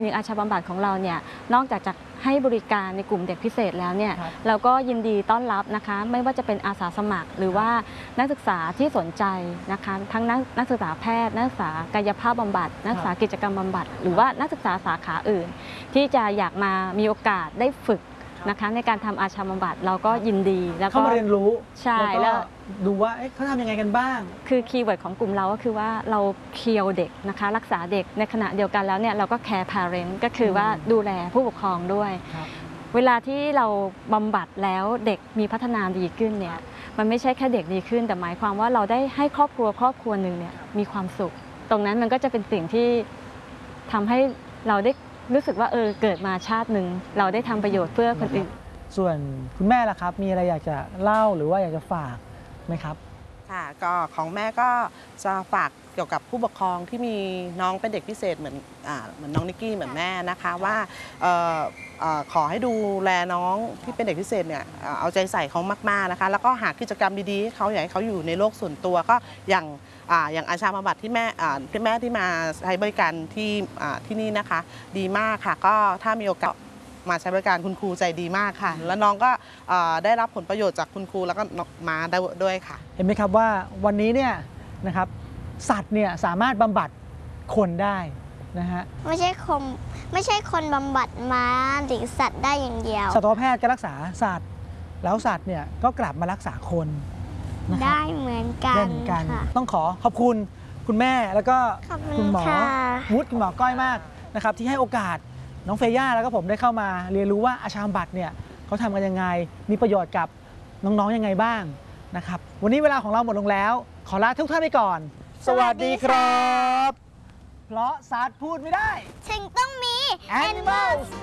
อย่างอาชาบำบัดของเราเนี่ยนอกจากจะให้บริการในกลุ่มเด็กพิเศษแล้วเนี่ยเราก็ยินดีต้อนรับนะคะไม่ว่าจะเป็นอาสาสมัครหรือว่านักศึกษาที่สนใจนะคะทั้งนักศึกษาแพทย์นักศึกษากายภาพบำบัดนักศึกษากิจกรรมบำบัดหรือว่านักศึกษาสาขาอื่นที่จะอยากมามีโอกาสได้ฝึกนะคะในการทำอาชาบำบัดเราก็ยินดีแล้วก็เข้ามาเรียนรู้ใช่แล้วดูว่าเขาทำยังไงกันบ้างคือคีย์เวิร์ดของกลุ่มเราก็คือว่าเราเคียวเด็กนะคะรักษาเด็กในขณะเดียวกันแล้วเนี่ยเราก็แคร์พาเรนต์ก็คือว่าดูแลผู้ปกครองด้วยเวลาที่เราบำบัดแล้วเด็กมีพัฒนาดีขึ้นเนี่ยมันไม่ใช่แค่เด็กดีขึ้นแต่หมายความว่าเราได้ให้ครอบครัวหนึ่งเนี่ยมีความสุขตรงนั้นมันก็จะเป็นสิ่งที่ทำให้เราได้รู้สึกว่าเกิดมาชาติหนึ่งเราได้ทำประโยชน์เพื่อคนอื่นส่วนคุณแม่ล่ะครับมีอะไรอยากจะเล่าหรือว่าอยากจะฝากไหมครับค่ะก็ของแม่ก็จะฝากเกี่ยวกับผู้ปกครองที่มีน้องเป็นเด็กพิเศษเหมือนน้องนิกกี้เหมือนแม่นะคะว่าขอให้ดูแลน้องที่เป็นเด็กพิเศษเนี่ยเอาใจใส่เขามากๆนะคะแล้วก็หากิจกรรมดีๆให้เขาอยากให้เขาอยู่ในโลกส่วนตัวก็อย่างอาชาบำบัดที่แม่ที่มาใช้บริการที่นี่นะคะดีมากค่ะก็ถ้ามีโอกาสมาใช้บริการคุณครูใจดีมากค่ะแล้วน้องก็ได้รับผลประโยชน์จากคุณครูแล้วก็มาได้ด้วยค่ะเห็นไหมครับว่าวันนี้เนี่ยนะครับสัตว์เนี่ยสามารถบำบัดคนได้นะฮะไม่ใช่คนบำบัดม้าหรือสัตว์ได้อย่างเดียวสัตวแพทย์ก็รักษาสัตว์แล้วสัตว์เนี่ยก็กลับมารักษาคนได้เหมือนกันต้องขอบคุณคุณแม่แล้วก็คุณหมอวุฒิคุณหมอก้อยมากนะครับที่ให้โอกาสน้องเฟย่าแล้วก็ผมได้เข้ามาเรียนรู้ว่าอาชาบำบัดเนี่ยเขาทำกันยังไงมีประโยชน์กับน้องๆยังไงบ้างนะครับวันนี้เวลาของเราหมดลงแล้วขอลาทุกท่านไปก่อนสวัสดีครับเพราะสัตว์พูดไม่ได้ถึงต้องมี Animals